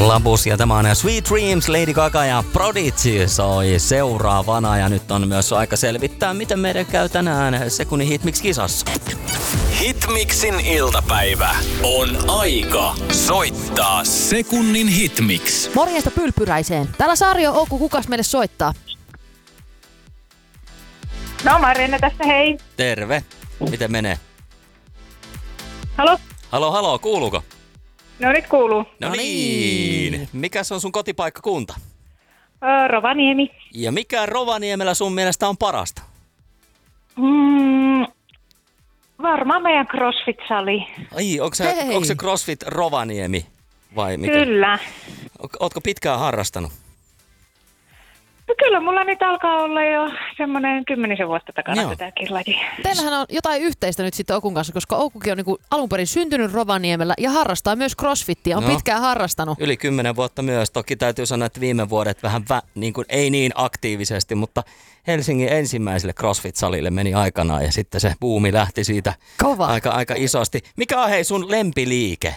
Labus ja tämä on Sweet Dreams, Lady Gaga ja Prodigy soi seuraavana ja nyt on myös aika selvittää, miten meidän käy tänään sekunnin Hitmix-kisassa. Hitmixin iltapäivä on aika soittaa sekunnin Hitmix. Morjesta Pylpyräiseen. Täällä Sarjo Ouku, kukas meille soittaa? No Marianne tässä, hei. Terve. Miten menee? Halo? Halo, kuuluuko? No nyt kuuluu. No niin. Mikäs on sun kotipaikkakunta? Rovaniemi. Ja mikä Rovaniemellä sun mielestä on parasta? Varmaan meidän CrossFit-sali. Ai, onko se CrossFit Rovaniemi vai mikä? Kyllä. Ootko pitkään harrastanut? No kyllä mulla nyt alkaa olla jo semmoinen 10 vuotta takana tätäkin lajia. Teillähän on jotain yhteistä nyt sitten Oukun kanssa, koska Oukukin on niinku alun perin syntynyt Rovaniemellä ja harrastaa myös CrossFittiä. On pitkään harrastanut. Yli 10 vuotta myös. Toki täytyy sanoa, että viime vuodet vähän niin kuin, ei niin aktiivisesti, mutta Helsingin ensimmäiselle CrossFit-salille meni aikanaan ja sitten se buumi lähti siitä aika isosti. Mikä on sun lempiliike?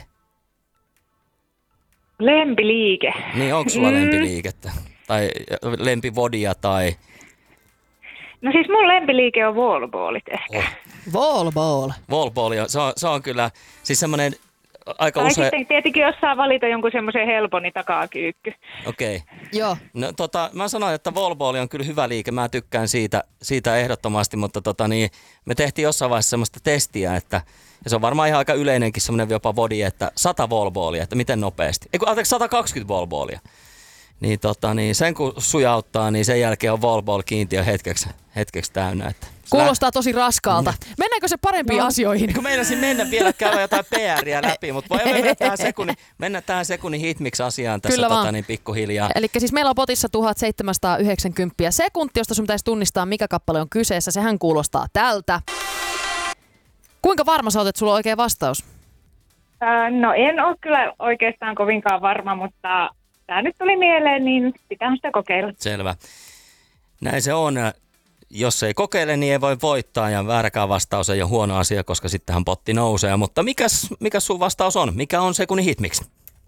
Lempiliike? Niin, onko sulla lempiliikettä? Tai lempivodia tai... No siis mun lempiliike on wallballit ehkä. Wallball. Wallball, se on kyllä siis semmoinen aika tai usein... sitten tietenkin jos saa valita jonkun semmoisen helpon, niin takakyykky. Okei. Joo. No mä sanoin, että wallball on kyllä hyvä liike. Mä tykkään siitä ehdottomasti, mutta me tehtiin jossain vaiheessa semmoista testiä, että ja se on varmaan ihan aika yleinenkin semmoinen jopa body, että 100 wallballia, että miten nopeasti. 120 wallballia. Niin sen kun sujauttaa, niin sen jälkeen on wallball-kiintiö hetkeksi täynnä. Että kuulostaa tosi raskaalta. Mennäänkö se parempiin asioihin? Kun meinasin mennä vielä käydä jotain PR:iä läpi, mutta voi mennä tähän sekunnin Hitmix-asiaan tässä pikkuhiljaa. Eli siis meillä on potissa 1790 sekuntia, josta sun pitäisi tunnistaa, mikä kappale on kyseessä. Sehän kuulostaa tältä. Kuinka varma sä oot, että sulla on oikea vastaus? No en ole kyllä oikeastaan kovinkaan varma, mutta... Tämä nyt tuli mieleen, niin pitää sitä kokeilla. Selvä. Näin se on. Jos ei kokeile, niin ei voi voittaa ja vääräkään vastaus ei ole huono asia, koska sittenhän potti nousee. Mutta mikä sun vastaus on? Mikä on sekunnin Hitmix?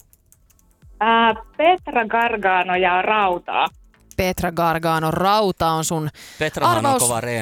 Petra Gargano ja Rautaa. Petra Gargano, Rauta on sun Petrahan arvaus. on kova